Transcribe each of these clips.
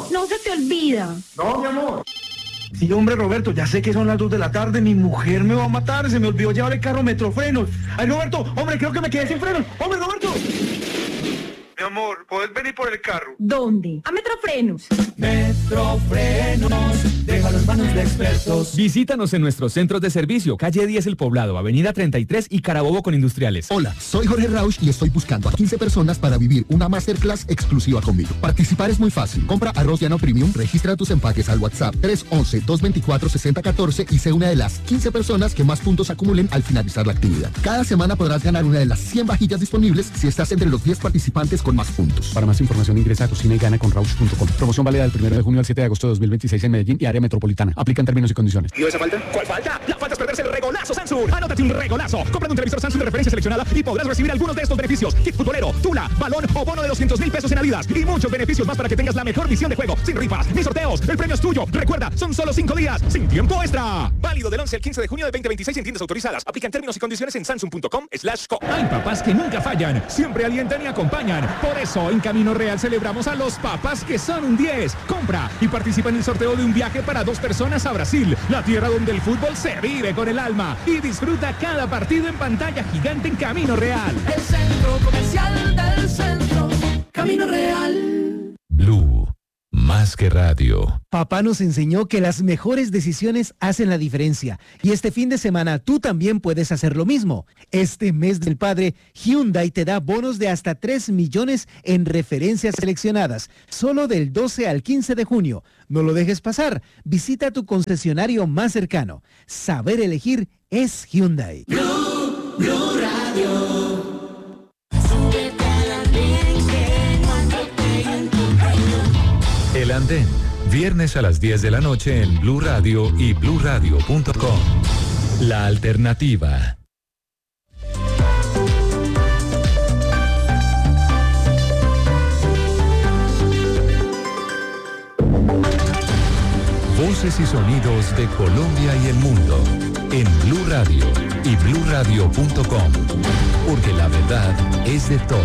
No se te olvida. No, mi amor. Sí, hombre, Roberto, ya sé que son las 2 de la tarde, mi mujer me va a matar, se me olvidó llevar el carro Metrofrenos. Ay, Roberto, hombre, creo que me quedé sin frenos. Hombre, Roberto. Mi amor, ¿podés venir por el carro? ¿Dónde? A Metrofrenos. Metrofrenos, déjalo en manos de expertos. Visítanos en nuestros centros de servicio, calle 10 El Poblado, avenida 33 y Carabobo con Industriales. Hola, soy Jorge Rauch y estoy buscando a 15 personas para vivir una masterclass exclusiva conmigo. Participar es muy fácil. Compra arroz llano premium, registra tus empaques al WhatsApp 311-224-6014 y sé una de las 15 personas que más puntos acumulen al finalizar la actividad. Cada semana podrás ganar una de las 100 vajillas disponibles si estás entre los 10 participantes con más puntos. Para más información ingresa a cocinaygaнаconrauch.com. Promoción válida del 1 de junio al 7 de agosto de 2026 en Medellín y área metropolitana. Aplican términos y condiciones. ¿Y esa falta? ¿Cuál falta? La falta es perderse el regolazo Samsung. Anótate un regolazo. Compra un televisor Samsung de referencia seleccionada y podrás recibir algunos de estos beneficios: kit futbolero, tula, balón o bono de 200,000 pesos en Adidas y muchos beneficios más para que tengas la mejor visión de juego, sin rifas ni sorteos. El premio es tuyo. Recuerda, son solo 5 días, sin tiempo extra. Válido del 11 al 15 de junio de 2026 en tiendas autorizadas. Aplican términos y condiciones en samsung.com/co. Hay papás que nunca fallan, siempre alientan y acompañan. Por eso, en Camino Real celebramos a los papás que son un 10. Compra y participa en el sorteo de un viaje para 2 personas a Brasil, la tierra donde el fútbol se vive con el alma, y disfruta cada partido en pantalla gigante en Camino Real. El centro comercial del centro, Camino Real. Blue, más que radio. Papá nos enseñó que las mejores decisiones hacen la diferencia. Y este fin de semana tú también puedes hacer lo mismo. Este mes del padre, Hyundai te da bonos de hasta 3 millones en referencias seleccionadas, solo del 12 al 15 de junio. No lo dejes pasar. Visita tu concesionario más cercano. Saber elegir es Hyundai. Blue Radio. El Andén, viernes a las 10 de la noche en Blue Radio y bluradio.com. La alternativa. Voces y sonidos de Colombia y el mundo en Blue Radio y bluradio.com. Porque la verdad es de todos.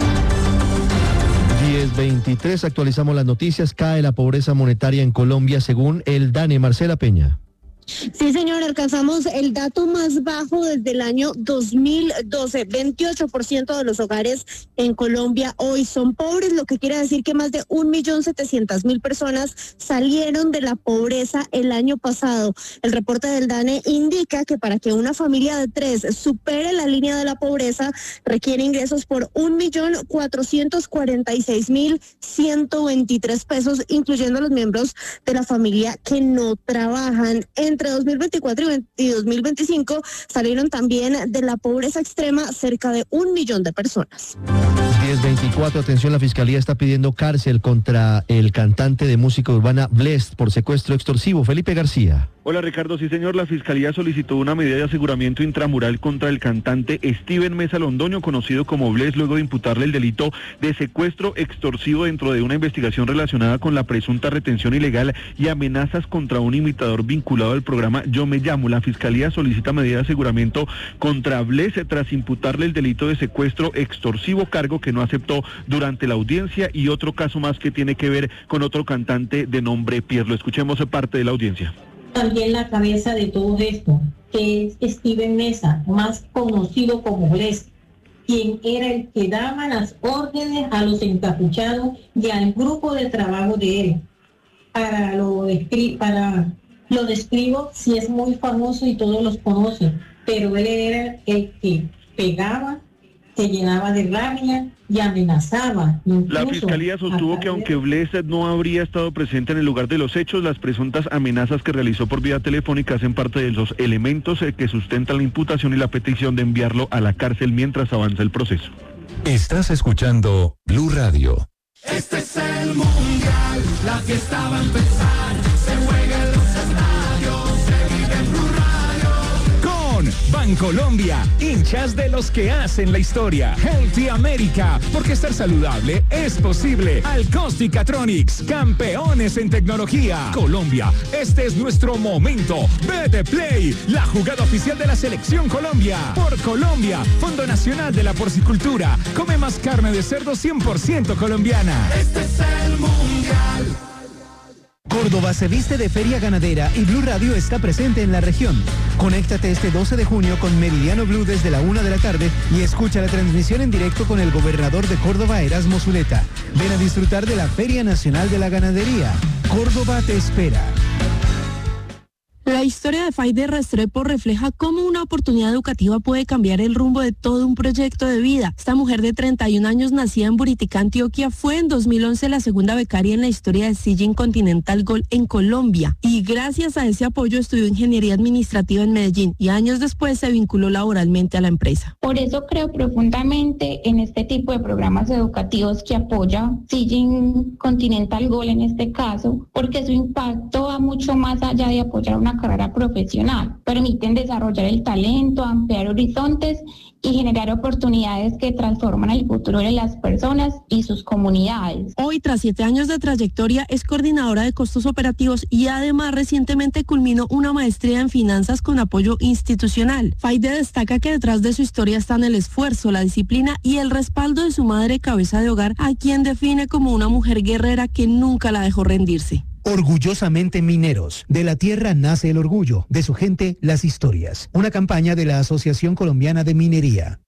10:23, actualizamos las noticias. Cae la pobreza monetaria en Colombia según el DANE. Marcela Peña. Sí, señor, alcanzamos el dato más bajo desde el año 2012. 28% de los hogares en Colombia hoy son pobres, lo que quiere decir que más de 1.700.000 personas salieron de la pobreza el año pasado. El reporte del DANE indica que para que una familia de 3 supere la línea de la pobreza requiere ingresos por 1.446.123 pesos, incluyendo a los miembros de la familia que no trabajan. Entre 2024 y 2025 salieron también de la pobreza extrema cerca de 1 millón de personas. 10:24, atención, la Fiscalía está pidiendo cárcel contra el cantante de música urbana Blessd por secuestro extorsivo. Felipe García. Hola Ricardo, sí señor, la Fiscalía solicitó una medida de aseguramiento intramural contra el cantante Steven Mesa Londoño, conocido como Blessd, luego de imputarle el delito de secuestro extorsivo dentro de una investigación relacionada con la presunta retención ilegal y amenazas contra un imitador vinculado al programa Yo Me Llamo. La Fiscalía solicita medida de aseguramiento contra Blessd tras imputarle el delito de secuestro extorsivo, cargo que no aceptó durante la audiencia, y otro caso más que tiene que ver con otro cantante de nombre Pierre. Lo escuchemos parte de la audiencia. También la cabeza de todo esto, que es Steven Mesa, más conocido como Blessd, quien era el que daba las órdenes a los encapuchados y al grupo de trabajo de él. Lo describo si es muy famoso y todos los conocen, pero él era el que pegaba, se llenaba de rabia y amenazaba. La Fiscalía sostuvo que aunque Blessd no habría estado presente en el lugar de los hechos, las presuntas amenazas que realizó por vía telefónica hacen parte de los elementos que sustentan la imputación y la petición de enviarlo a la cárcel mientras avanza el proceso. Estás escuchando Blue Radio. Este es el mundial, la fiesta va a empezar, se juega en los estadios, se vive en Blue Radio. Con Bancolombia, hinchas de los que hacen la historia. Healthy America, porque estar saludable es posible. Alcosticatronics, campeones en tecnología. Colombia, este es nuestro momento. Vete Play, la jugada oficial de la Selección Colombia. Por Colombia, Fondo Nacional de la Porcicultura. Come más carne de cerdo 100% colombiana. Este es el mundial. Córdoba se viste de feria ganadera y Blue Radio está presente en la región. Conéctate este 12 de junio con Meridiano Blue desde la 1 de la tarde y escucha la transmisión en directo con el gobernador de Córdoba, Erasmo Zuleta. Ven a disfrutar de la Feria Nacional de la Ganadería. Córdoba te espera. La historia de Faide Restrepo refleja cómo una oportunidad educativa puede cambiar el rumbo de todo un proyecto de vida. Esta mujer de 31 años, nacida en Buritica, Antioquia, fue en 2011 la segunda becaria en la historia de Sijin Continental Gold en Colombia. Y gracias a ese apoyo estudió ingeniería administrativa en Medellín y años después se vinculó laboralmente a la empresa. Por eso creo profundamente en este tipo de programas educativos que apoya Sijin Continental Gold en este caso, porque su impacto va mucho más allá de apoyar una carrera profesional. Permiten desarrollar el talento, ampliar horizontes y generar oportunidades que transforman el futuro de las personas y sus comunidades. Hoy, tras 7 años de trayectoria, es coordinadora de costos operativos y además recientemente culminó una maestría en finanzas con apoyo institucional. Faide destaca que detrás de su historia están el esfuerzo, la disciplina y el respaldo de su madre cabeza de hogar, a quien define como una mujer guerrera que nunca la dejó rendirse. Orgullosamente mineros. De la tierra nace el orgullo, de su gente las historias. Una campaña de la Asociación Colombiana de Minería.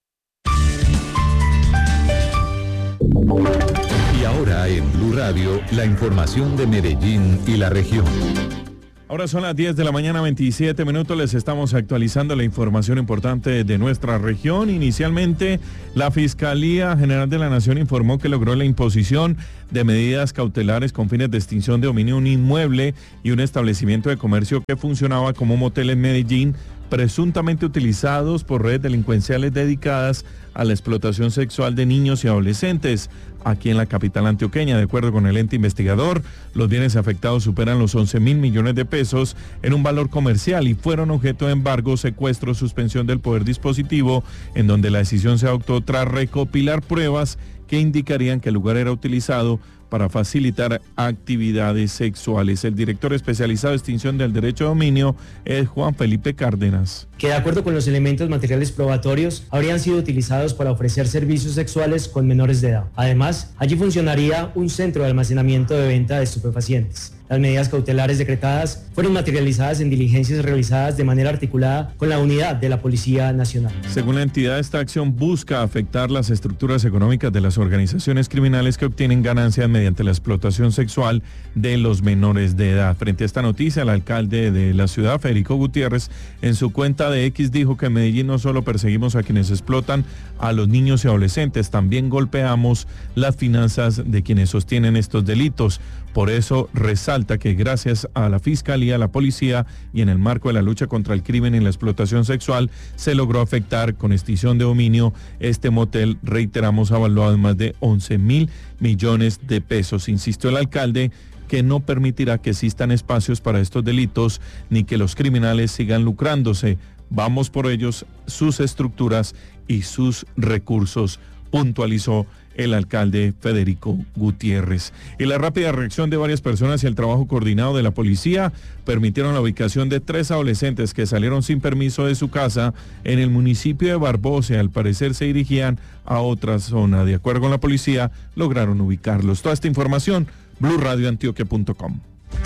Y ahora en Blue Radio, la información de Medellín y la región. Ahora son las 10 de la mañana, 27 minutos. Les estamos actualizando la información importante de nuestra región. Inicialmente, la Fiscalía General de la Nación informó que logró la imposición de medidas cautelares con fines de extinción de dominio de un inmueble y un establecimiento de comercio que funcionaba como motel en Medellín, presuntamente utilizados por redes delincuenciales dedicadas a la explotación sexual de niños y adolescentes aquí en la capital antioqueña. De acuerdo con el ente investigador, los bienes afectados superan los 11.000 millones de pesos en un valor comercial y fueron objeto de embargo, secuestro, suspensión del poder dispositivo, en donde la decisión se adoptó tras recopilar pruebas que indicarían que el lugar era utilizado para facilitar actividades sexuales. El director especializado de extinción del derecho de dominio es Juan Felipe Cárdenas. Que de acuerdo con los elementos materiales probatorios habrían sido utilizados para ofrecer servicios sexuales con menores de edad. Además, allí funcionaría un centro de almacenamiento de venta de estupefacientes. Las medidas cautelares decretadas fueron materializadas en diligencias realizadas de manera articulada con la unidad de la Policía Nacional. Según la entidad, esta acción busca afectar las estructuras económicas de las organizaciones criminales que obtienen ganancias mediante la explotación sexual de los menores de edad. Frente a esta noticia, el alcalde de la ciudad, Federico Gutiérrez, en su cuenta de X dijo que en Medellín no solo perseguimos a quienes explotan a los niños y adolescentes, también golpeamos las finanzas de quienes sostienen estos delitos. Por eso resalta que gracias a la Fiscalía, la Policía y en el marco de la lucha contra el crimen y la explotación sexual, se logró afectar con extinción de dominio este motel, reiteramos, evaluado en más de 11.000 millones de pesos. Insistió el alcalde que no permitirá que existan espacios para estos delitos ni que los criminales sigan lucrándose. Vamos por ellos, sus estructuras y sus recursos, puntualizó el alcalde Federico Gutiérrez. Y la rápida reacción de varias personas y el trabajo coordinado de la policía permitieron la ubicación de 3 adolescentes que salieron sin permiso de su casa en el municipio de Barbosa. Al parecer se dirigían a otra zona. De acuerdo con la policía, lograron ubicarlos. Toda esta información, BlueRadioAntioquia.com.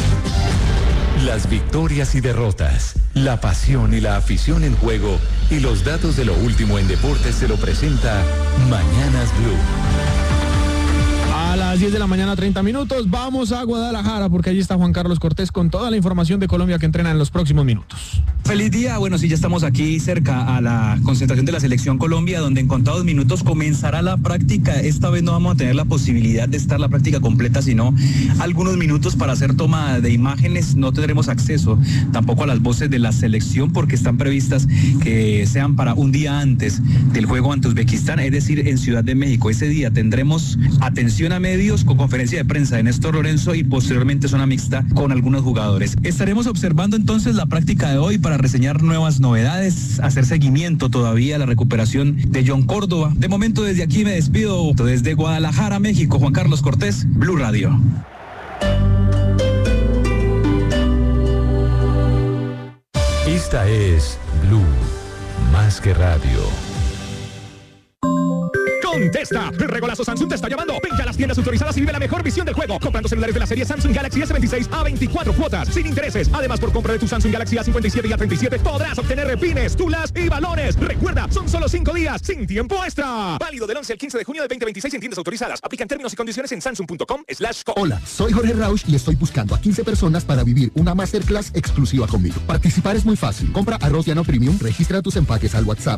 Las victorias y derrotas, la pasión y la afición en juego y los datos de lo último en deportes se lo presenta Mañanas Blue. A las 10 de la mañana, 30 minutos, vamos a Guadalajara porque allí está Juan Carlos Cortés con toda la información de Colombia que entrena en los próximos minutos. Feliz día, bueno, sí, ya estamos aquí cerca a la concentración de la Selección Colombia, donde en contados minutos comenzará la práctica. Esta vez no vamos a tener la posibilidad de estar la práctica completa, sino algunos minutos para hacer toma de imágenes. No tendremos acceso tampoco a las voces de la selección porque están previstas que sean para un día antes del juego ante Uzbekistán, es decir, en Ciudad de México. Ese día tendremos atención a medios con conferencia de prensa de Néstor Lorenzo y posteriormente zona mixta con algunos jugadores. Estaremos observando entonces la práctica de hoy para reseñar nuevas novedades, hacer seguimiento todavía a la recuperación de John Córdoba. De momento desde aquí me despido desde Guadalajara, México. Juan Carlos Cortés, Blue Radio. Esta es Blue, más que radio. Contesta. El regolazo Samsung te está llamando. Ven ya a las tiendas autorizadas y vive la mejor visión del juego. Comprando celulares de la serie Samsung Galaxy S26 a 24 cuotas, sin intereses. Además, por compra de tu Samsung Galaxy A57 y A37 podrás obtener repines, tulas y balones. Recuerda, son solo 5 días, sin tiempo extra. Válido del 11 al 15 de junio de 2026 en tiendas autorizadas. Aplican términos y condiciones en samsung.com/co. Hola, soy Jorge Rausch y estoy buscando a 15 personas para vivir una masterclass exclusiva conmigo. Participar es muy fácil. Compra arroz Llano Premium, registra tus empaques al WhatsApp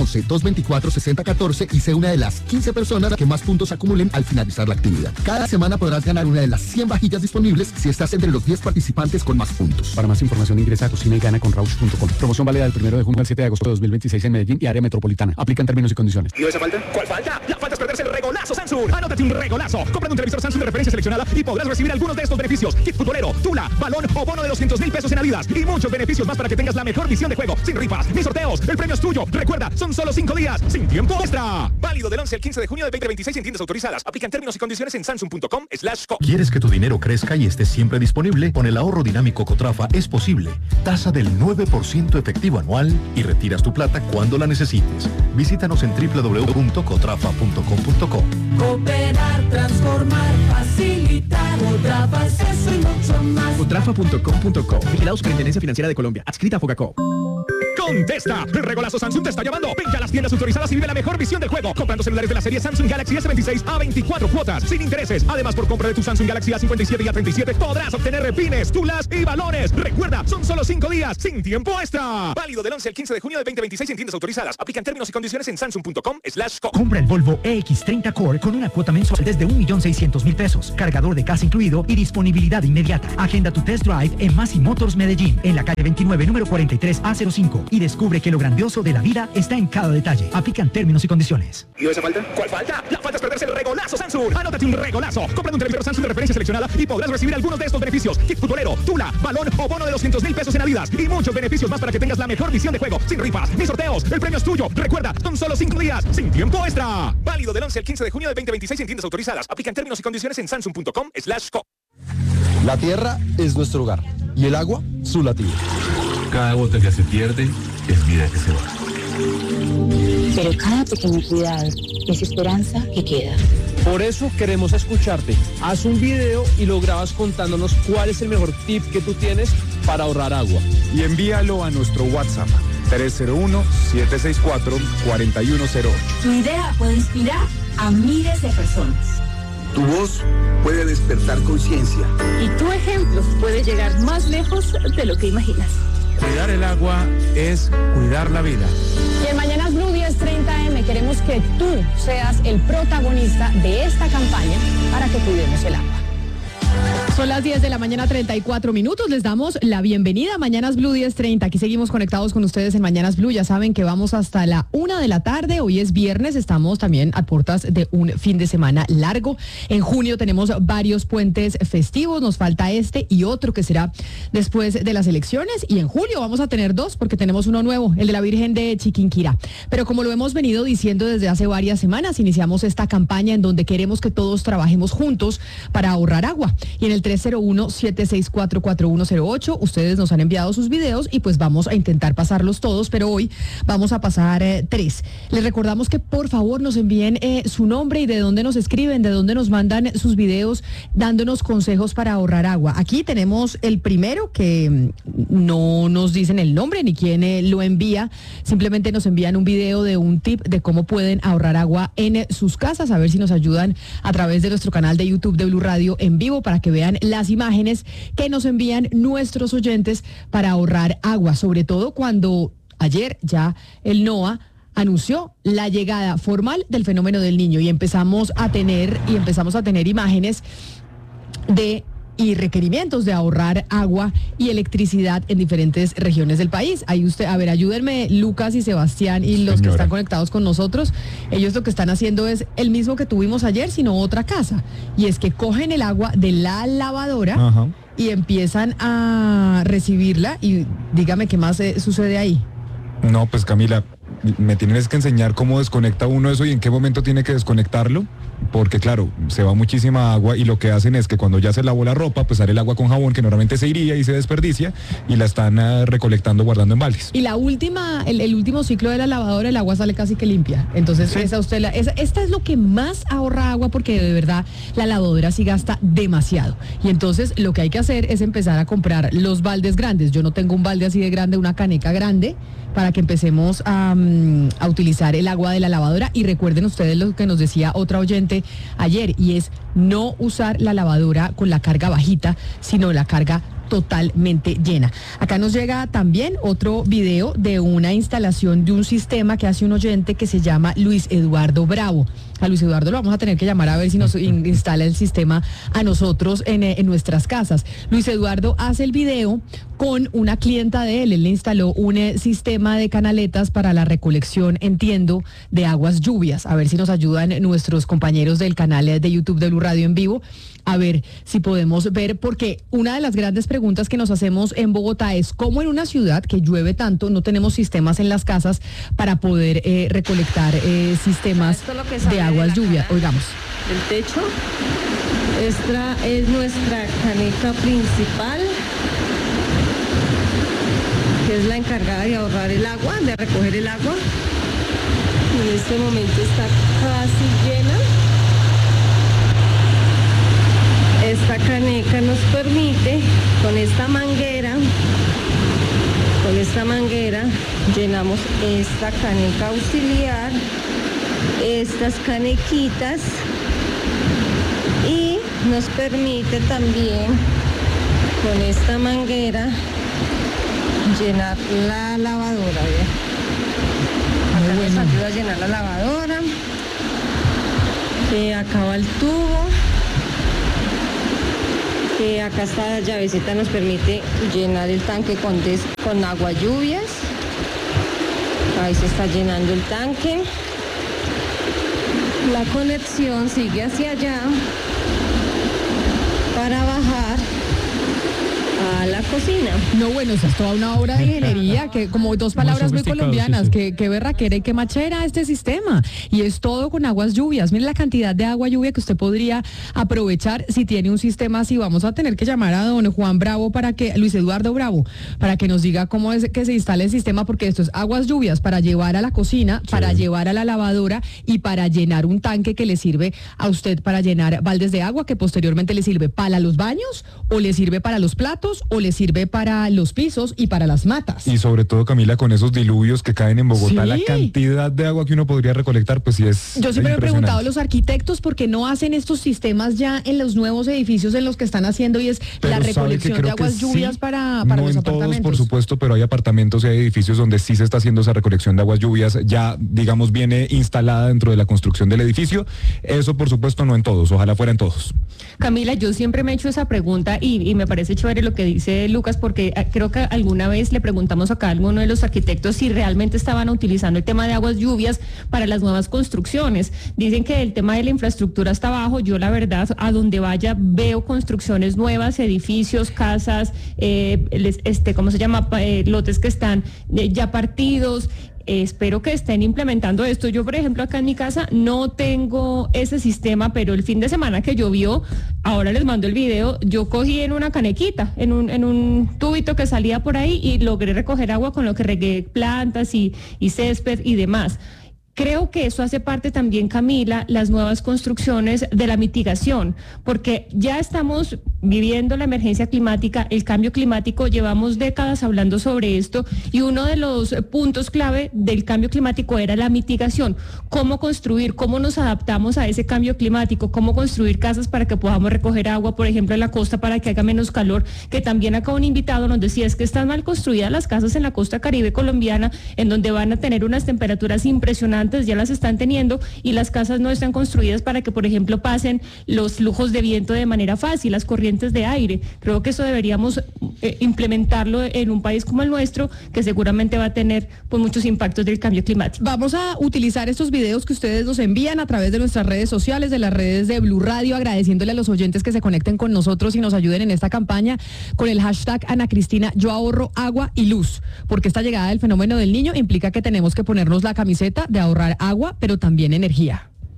311-224-6014 y sé una de las 15 personas que más puntos acumulen al finalizar la actividad. Cada semana podrás ganar una de las 100 vajillas disponibles si estás entre los 10 participantes con más puntos. Para más información ingresa a cocinaygana.com. Promoción válida del 1 de junio al 7 de agosto de 2026 en Medellín y área metropolitana. Aplican términos y condiciones. ¿Y esa falta? ¿Cuál falta? La falta es perderse el regolazo Samsung. Anótate un regolazo. Compra un televisor Samsung de referencia seleccionada y podrás recibir algunos de estos beneficios: kit futbolero, tula, balón o bono de 200,000 pesos en Adidas y muchos beneficios más para que tengas la mejor visión de juego, sin rifas ni sorteos. El premio es tuyo. Recuerda, son solo 5 días, sin tiempo extra. Válido del 11 al 15 de junio de 2026 en tiendas autorizadas. Aplican términos y condiciones en samsung.com/co. ¿Quieres que tu dinero crezca y esté siempre disponible? Con el ahorro dinámico Cotrafa es posible. Tasa del 9% efectivo anual y retiras tu plata cuando la necesites. Visítanos en www.cotrafa.com.co. Cooperar, transformar, facilitar. Cotrafa es eso y mucho más. Cotrafa.com.co. Vigilado Superintendencia Financiera de Colombia. Adscrita a Fogacop. Contesta. El regolazo Samsung te está llamando. Ven ya a las tiendas autorizadas y vive la mejor visión del juego. Comprando celulares de la serie Samsung Galaxy S26 a 24 cuotas, sin intereses. Además, por compra de tu Samsung Galaxy A57 y A37 podrás obtener repines, tulas y balones. Recuerda, son solo 5 días, sin tiempo extra. Válido del 11 al 15 de junio de 2026 en tiendas autorizadas. Aplican términos y condiciones en samsung.com/co. Compra el Volvo EX30 Core con una cuota mensual desde 1.600.000 pesos, cargador de casa incluido y disponibilidad inmediata. Agenda tu test drive en Masi Motors Medellín, en la calle 29, número 43 A05, y descubre que lo grandioso de la vida está en cada detalle. Aplican términos y condiciones. ¿Y esa falta? ¿Cuál falta? La falta es perderse el regolazo Samsung. Anótate un regolazo. Compra un televisor Samsung de referencia seleccionada y podrás recibir algunos de estos beneficios: kit futbolero, tula, balón o bono de 200,000 pesos en Adidas y muchos beneficios más para que tengas la mejor visión de juego, sin rifas ni sorteos. El premio es tuyo. Recuerda, son solo 5 días, sin tiempo extra. Válido del 11 al 15 de junio de 2026 en tiendas autorizadas. Aplican términos y condiciones en samsung.com/co. La tierra es nuestro hogar y el agua su latido. Cada gota que se pierde es vida que se va. Pero cada pequeño cuidado es esperanza que queda. Por eso queremos escucharte. Haz un video y lo grabas contándonos cuál es el mejor tip que tú tienes para ahorrar agua. Y envíalo a nuestro WhatsApp 301-764-4108. Tu idea puede inspirar a miles de personas. Tu voz puede despertar conciencia. Y tu ejemplo puede llegar más lejos de lo que imaginas. Cuidar el agua es cuidar la vida. Y en Mañanas Blue 10:30 AM queremos que tú seas el protagonista de esta campaña para que cuidemos el agua. Son las 10 de la mañana, 34 minutos. Les damos la bienvenida a Mañanas Blue 10:30. Aquí seguimos conectados con ustedes en Mañanas Blue. Ya saben que vamos hasta la 1 de la tarde. Hoy es viernes. Estamos también a puertas de un fin de semana largo. En junio tenemos varios puentes festivos. Nos falta este y otro que será después de las elecciones. Y en julio vamos a tener 2 porque tenemos uno nuevo, el de la Virgen de Chiquinquirá. Pero como lo hemos venido diciendo desde hace varias semanas, iniciamos esta campaña en donde queremos que todos trabajemos juntos para ahorrar agua. Y en el 301-764-4108 ustedes nos han enviado sus videos y pues vamos a intentar pasarlos todos, pero hoy vamos a pasar 3. Les recordamos que por favor nos envíen su nombre y de dónde nos escriben, de dónde nos mandan sus videos dándonos consejos para ahorrar agua. Aquí tenemos el primero que no nos dicen el nombre ni quién lo envía, simplemente nos envían un video de un tip de cómo pueden ahorrar agua en sus casas, a ver si nos ayudan a través de nuestro canal de YouTube de Blue Radio en vivo para que vean las imágenes que nos envían nuestros oyentes para ahorrar agua, sobre todo cuando ayer ya el NOA anunció la llegada formal del fenómeno del Niño y empezamos a tener imágenes y requerimientos de ahorrar agua y electricidad en diferentes regiones del país. Ahí ayúdenme Lucas y Sebastián y los que están conectados con nosotros. Ellos lo que están haciendo es el mismo que tuvimos ayer, sino otra casa. Y es que cogen el agua de la lavadora y empiezan a recibirla. Y dígame qué más sucede ahí. No, pues Camila, me tienes que enseñar cómo desconecta uno eso y en qué momento tiene que desconectarlo. porque claro, se va muchísima agua y lo que hacen es que cuando ya se lavó la ropa, pues sale el agua con jabón que normalmente se iría y se desperdicia y la están recolectando, guardando en baldes. Y el último ciclo de la lavadora, el agua sale casi que limpia. Entonces, esta es lo que más ahorra agua, porque de verdad la lavadora sí gasta demasiado. Y entonces lo que hay que hacer es empezar a comprar los baldes grandes. Yo no tengo un balde así de grande, una caneca grande, para que empecemos a utilizar el agua de la lavadora. Y recuerden ustedes lo que nos decía otra oyente ayer, y es no usar la lavadora con la carga bajita, sino la carga totalmente llena. Acá nos llega también otro video de una instalación de un sistema que hace un oyente que se llama Luis Eduardo Bravo. A Luis Eduardo lo vamos a tener que llamar a ver si nos instala el sistema a nosotros en nuestras casas. Luis Eduardo hace el video con una clienta de él. Él le instaló un sistema de canaletas para la recolección, entiendo, de aguas lluvias. A ver si nos ayudan nuestros compañeros del canal de YouTube de Blue Radio en vivo, a ver si podemos ver, porque una de las grandes preguntas que nos hacemos en Bogotá es cómo en una ciudad que llueve tanto no tenemos sistemas en las casas para poder recolectar sistemas de aguas lluvia. Oigamos. El techo, esta es nuestra caneca principal, que es la encargada de ahorrar el agua, de recoger el agua. En este momento está casi llena. Esta caneca nos permite, con esta manguera, llenamos esta caneca auxiliar, estas canequitas, y nos permite también, con esta manguera, llenar la lavadora. Acá nos ayuda a llenar la lavadora. Acá va el tubo. Acá esta llavecita nos permite llenar el tanque con agua lluvias. Ahí se está llenando el tanque. La conexión sigue hacia allá para bajar a la cocina. No, bueno, eso es toda una obra de ingeniería, que como dos palabras muy colombianas, sí. que berraquera y que machera este sistema. Y es todo con aguas lluvias. Miren la cantidad de agua lluvia que usted podría aprovechar si tiene un sistema así. Vamos a tener que llamar a don Juan Bravo, Luis Eduardo Bravo, para que nos diga cómo es que se instala el sistema, porque esto es aguas lluvias para llevar a la cocina, sí, para llevar a la lavadora y para llenar un tanque que le sirve a usted para llenar baldes de agua, que posteriormente le sirve para los baños, o le sirve para los platos, o le sirve para los pisos y para las matas. Y sobre todo, Camila, con esos diluvios que caen en Bogotá, sí, la cantidad de agua que uno podría recolectar, pues sí es. Yo siempre me he preguntado a los arquitectos por qué no hacen estos sistemas ya en los nuevos edificios en los que están haciendo, y es la recolección de aguas lluvias para no los en apartamentos. Todos, por supuesto, pero hay apartamentos y hay edificios donde sí se está haciendo esa recolección de aguas lluvias, ya, digamos, viene instalada dentro de la construcción del edificio. Eso, por supuesto, no en todos, ojalá fuera en todos. Camila, yo siempre me he hecho esa pregunta y me parece chévere lo que dice Lucas, porque creo que alguna vez le preguntamos acá a alguno de los arquitectos si realmente estaban utilizando el tema de aguas lluvias para las nuevas construcciones. Dicen que el tema de la infraestructura está bajo. Yo la verdad, a donde vaya veo construcciones nuevas, edificios, casas, ¿cómo se llama? Lotes que están ya partidos. Espero que estén implementando esto. Yo, por ejemplo, acá en mi casa no tengo ese sistema, pero el fin de semana que llovió, ahora les mando el video, yo cogí en una canequita, en un tubito que salía por ahí, y logré recoger agua con lo que regué plantas y césped y demás. Creo que eso hace parte también, Camila, las nuevas construcciones de la mitigación, porque ya estamos viviendo la emergencia climática, el cambio climático, llevamos décadas hablando sobre esto, y uno de los puntos clave del cambio climático era la mitigación. Cómo construir, cómo nos adaptamos a ese cambio climático, cómo construir casas para que podamos recoger agua, por ejemplo, en la costa, para que haga menos calor, que también acá un invitado nos decía, es que están mal construidas las casas en la costa caribe colombiana, en donde van a tener unas temperaturas impresionantes, ya las están teniendo, y las casas no están construidas para que, por ejemplo, pasen los flujos de viento de manera fácil, las corrientes de aire. Creo que eso deberíamos implementarlo en un país como el nuestro, que seguramente va a tener pues muchos impactos del cambio climático. Vamos a utilizar estos videos que ustedes nos envían a través de nuestras redes sociales, de las redes de Blue Radio, agradeciéndole a los oyentes que se conecten con nosotros y nos ayuden en esta campaña con el hashtag Ana Cristina, yo ahorro agua y luz, porque esta llegada del fenómeno del Niño implica que tenemos que ponernos la camiseta de ahorrar agua, pero también energía.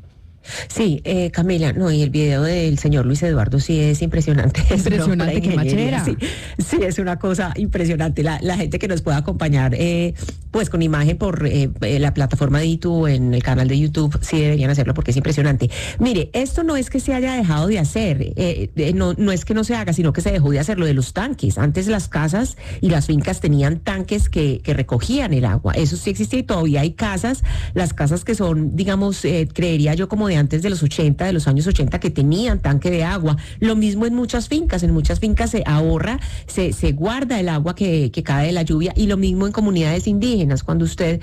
Sí, Camila, no, y el video del señor Luis Eduardo sí es impresionante. Impresionante, qué machera. Sí, es una cosa impresionante. La gente que nos pueda acompañar, pues con imagen por la plataforma de YouTube, en el canal de YouTube, sí deberían hacerlo porque es impresionante. Mire, esto no es que se haya dejado de hacer, no es que no se haga, sino que se dejó de hacer lo de los tanques. Antes las casas y las fincas tenían tanques que recogían el agua. Eso sí existía y todavía hay casas, las casas que son, digamos, creería yo como de antes de los 80, de los años 80, que tenían tanque de agua. Lo mismo en muchas fincas se ahorra, se guarda el agua que cae de la lluvia, y lo mismo en comunidades indígenas. Cuando usted,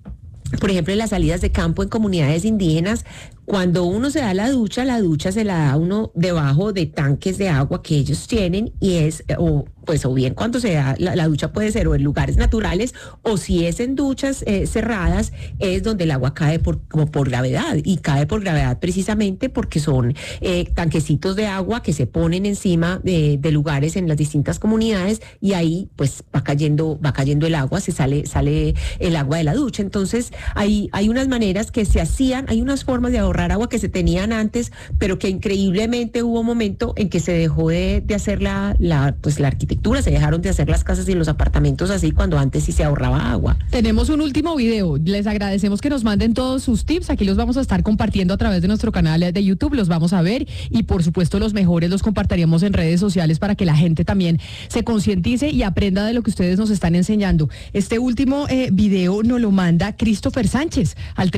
por ejemplo, en las salidas de campo en comunidades indígenas, cuando uno se da la ducha se la da uno debajo de tanques de agua que ellos tienen, y o bien cuando se da la ducha puede ser o en lugares naturales, o si es en duchas cerradas, es donde el agua cae como por gravedad, y cae por gravedad precisamente porque son tanquecitos de agua que se ponen encima de lugares en las distintas comunidades, y ahí pues va cayendo el agua, sale el agua de la ducha. Entonces hay unas maneras que se hacían, hay unas formas de ahorrar agua que se tenían antes, pero que increíblemente hubo un momento en que se dejó de hacer la arquitectura, se dejaron de hacer las casas y los apartamentos así, cuando antes sí se ahorraba agua. Tenemos un último video, les agradecemos que nos manden todos sus tips, aquí los vamos a estar compartiendo a través de nuestro canal de YouTube, los vamos a ver, y por supuesto los mejores los compartiríamos en redes sociales para que la gente también se concientice y aprenda de lo que ustedes nos están enseñando. Este último video nos lo manda Christopher Sánchez al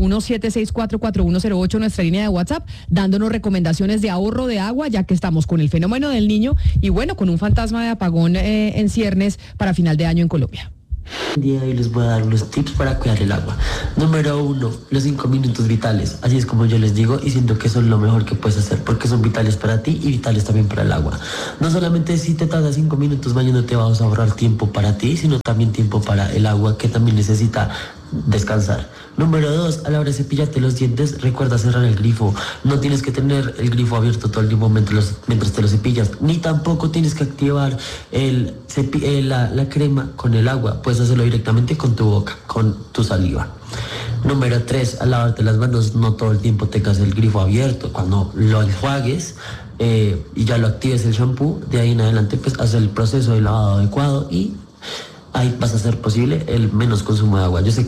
301-764-4108, nuestra línea de WhatsApp, dándonos recomendaciones de ahorro de agua, ya que estamos con el fenómeno del Niño y bueno, con un fantasma de apagón en ciernes para final de año en Colombia. El día de hoy les voy a dar unos tips para cuidar el agua. Número 1, los 5 minutos vitales. Así es como yo les digo, y siento que son lo mejor que puedes hacer, porque son vitales para ti y vitales también para el agua. No solamente si te tardas 5 minutos bañándote vas a ahorrar tiempo para ti, sino también tiempo para el agua, que también necesita descansar. Número 2, a la hora de cepillarte los dientes, recuerda cerrar el grifo. No tienes que tener el grifo abierto todo el tiempo mientras te lo cepillas, ni tampoco tienes que activar la crema con el agua. Puedes hacerlo directamente con tu boca, con tu saliva. Número 3, al lavarte las manos, no todo el tiempo tengas el grifo abierto. Cuando lo enjuagues y ya lo actives el shampoo, de ahí en adelante pues haz el proceso de lavado adecuado, y ahí vas a hacer posible el menos consumo de agua. Yo sé